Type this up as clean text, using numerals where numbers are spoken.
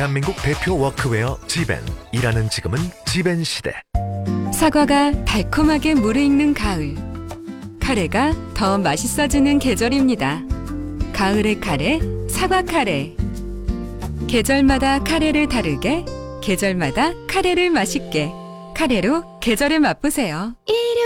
대한민국 대표 워크웨어 지벤. 일하는 지금은 지벤 시대. 사과가 달콤하게 무르익는 가을. 카레가 더 맛있어지는 계절입니다. 가을의 카레, 사과 카레. 계절마다 카레를 다르게, 계절마다 카레를 맛있게. 카레로 계절을 맛보세요.